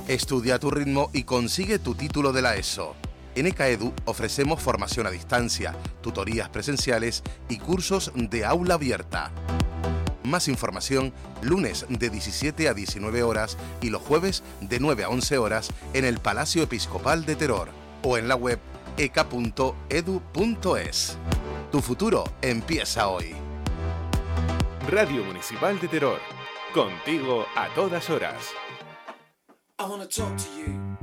Estudia a tu ritmo y consigue tu título de la ESO. En ECAEDU ofrecemos formación a distancia, tutorías presenciales y cursos de aula abierta. Más información lunes de 17 a 19 horas y los jueves de 9 a 11 horas en el Palacio Episcopal de Teror o en la web eca.edu.es. Tu futuro empieza hoy. Radio Municipal de Teror. Contigo a todas horas. I wanna talk to you.